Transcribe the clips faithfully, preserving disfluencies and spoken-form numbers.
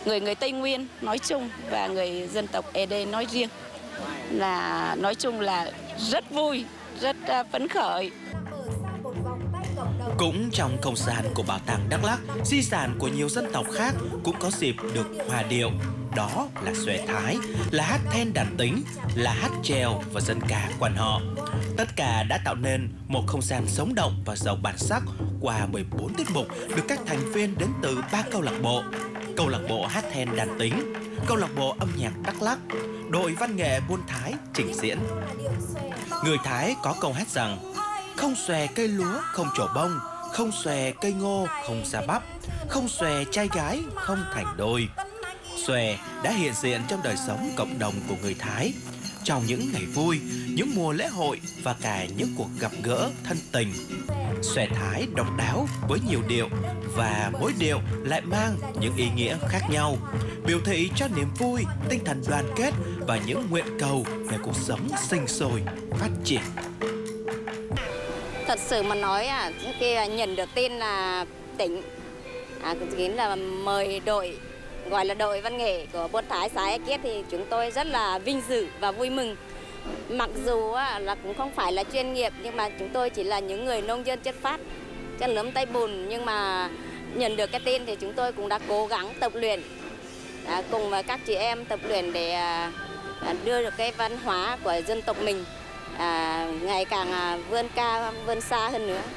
người người Tây Nguyên nói chung và người dân tộc Ế Đê nói riêng là nói chung là rất vui, rất phấn khởi. Cũng trong không gian của Bảo tàng Đắk Lắk, di sản của nhiều dân tộc khác cũng có dịp được hòa điệu. Đó là xòe thái, là hát then đàn tính, là hát chèo và dân ca quan họ. Tất cả đã tạo nên một không gian sống động và giàu bản sắc qua mười bốn tiết mục được các thành viên đến từ ba câu lạc bộ. Câu lạc bộ hát then đàn tính, câu lạc bộ âm nhạc Đắk Lắk, đội văn nghệ Buôn Thái trình diễn. Người Thái có câu hát rằng: không xòe cây lúa không trổ bông, không xòe cây ngô không ra bắp, không xòe trai gái không thành đôi. Xòe đã hiện diện trong đời sống cộng đồng của người Thái, trong những ngày vui, những mùa lễ hội và cả những cuộc gặp gỡ thân tình. Xòe Thái độc đáo với nhiều điệu và mỗi điệu lại mang những ý nghĩa khác nhau, biểu thị cho niềm vui, tinh thần đoàn kết và những nguyện cầu về cuộc sống sinh sôi, phát triển. Thật sự mà nói à, khi nhận được tin là tỉnh à, chính là mời đội gọi là đội văn nghệ của Buôn Thái xã Ea Kiết thì chúng tôi rất là vinh dự và vui mừng. Mặc dù à, là cũng không phải là chuyên nghiệp nhưng mà chúng tôi chỉ là những người nông dân chất phát, chân lấm tay bùn, nhưng mà nhận được cái tin thì chúng tôi cũng đã cố gắng tập luyện à, cùng với các chị em tập luyện để à, đưa được cái văn hóa của dân tộc mình À, ngày càng à, vươn cao, vươn xa hơn nữa.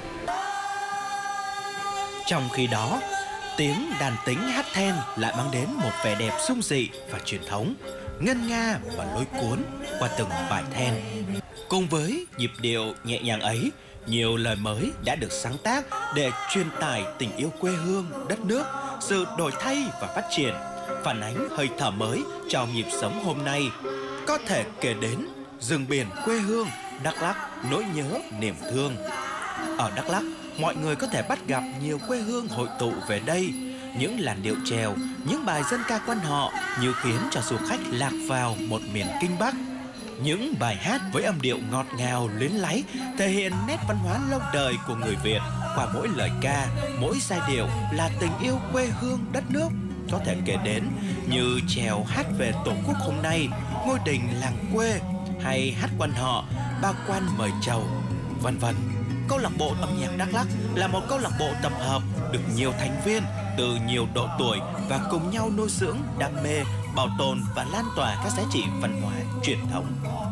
Trong khi đó, tiếng đàn tính hát then lại mang đến một vẻ đẹp dung dị và truyền thống, ngân nga và lôi cuốn qua từng bài then. Cùng với nhịp điệu nhẹ nhàng ấy, nhiều lời mới đã được sáng tác để truyền tải tình yêu quê hương, đất nước, sự đổi thay và phát triển, phản ánh hơi thở mới trong nhịp sống hôm nay. Có thể kể đến rừng biển quê hương, Đắk Lắk, nỗi nhớ, niềm thương. Ở Đắk Lắk, mọi người có thể bắt gặp nhiều quê hương hội tụ về đây. Những làn điệu chèo, những bài dân ca quan họ như khiến cho du khách lạc vào một miền Kinh Bắc. Những bài hát với âm điệu ngọt ngào, luyến láy thể hiện nét văn hóa lâu đời của người Việt. Qua mỗi lời ca, mỗi giai điệu là tình yêu quê hương đất nước. Có thể kể đến như chèo hát về Tổ quốc hôm nay, ngôi đình làng quê, hay hát quan họ, ba quan mời chầu, vân vân. Câu lạc bộ âm nhạc Đắk Lắk là một câu lạc bộ tập hợp được nhiều thành viên từ nhiều độ tuổi và cùng nhau nuôi dưỡng đam mê, bảo tồn và lan tỏa các giá trị văn hóa truyền thống.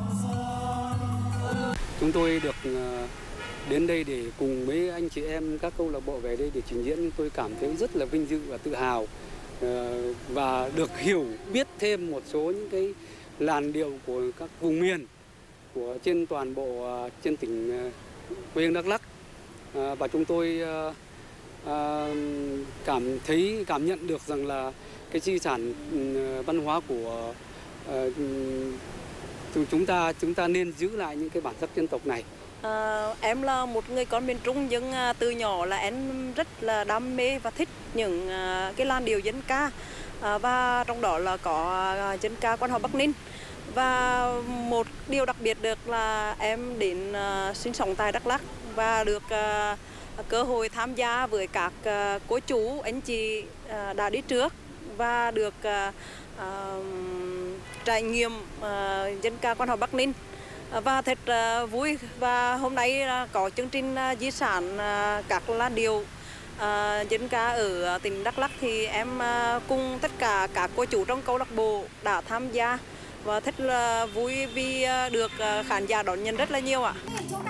Chúng tôi được đến đây để cùng với anh chị em các câu lạc bộ về đây để trình diễn, chúng tôi cảm thấy rất là vinh dự và tự hào và được hiểu biết thêm một số những cái làn điệu của các vùng miền của trên toàn bộ trên tỉnh quê hương Đắk Lắk, và chúng tôi cảm thấy cảm nhận được rằng là cái di sản văn hóa của chúng ta chúng ta nên giữ lại những cái bản sắc dân tộc này. À, em là một người con miền Trung nhưng từ nhỏ là em rất là đam mê và thích những cái làn điệu dân ca, à, và trong đó là có dân ca quan họ Bắc Ninh. Và một điều đặc biệt được là em đến uh, sinh sống tại Đắk Lắk và được uh, cơ hội tham gia với các uh, cô chú, anh chị uh, đã đi trước và được uh, uh, trải nghiệm uh, dân ca quan họ Bắc Ninh uh, và thật uh, vui. Và hôm nay uh, có chương trình uh, di sản uh, các làn điệu uh, dân ca ở uh, tỉnh Đắk Lắk thì em uh, cùng tất cả các cô chú trong câu lạc bộ đã tham gia và rất là vui vì được khán giả đón nhận rất là nhiều ạ.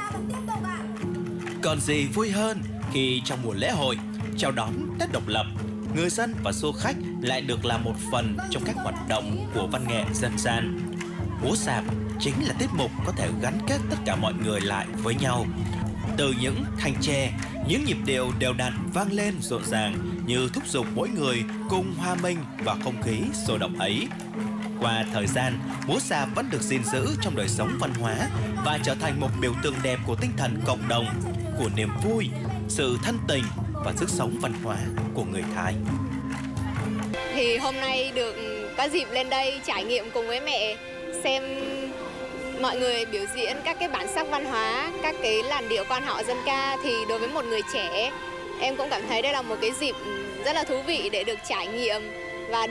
Còn gì vui hơn khi trong mùa lễ hội chào đón Tết độc lập, người dân và du khách lại được làm một phần trong các hoạt động của văn nghệ dân gian. Múa sạp chính là tiết mục có thể gắn kết tất cả mọi người lại với nhau. Từ những thanh tre, những nhịp điệu đều đặn vang lên rộn ràng như thúc giục mỗi người cùng hòa mình vào không khí sôi động ấy. Qua thời gian, múa sạp vẫn được gìn giữ trong đời sống văn hóa và trở thành một biểu tượng đẹp của tinh thần cộng đồng, của niềm vui, sự thân tình và sức sống văn hóa của người Thái. Thì hôm nay được có dịp lên đây trải nghiệm cùng với mẹ, xem mọi người biểu diễn các cái bản sắc văn hóa, các cái làn điệu quan họ dân ca, thì đối với một người trẻ, em cũng cảm thấy đây là một cái dịp rất là thú vị để được trải nghiệm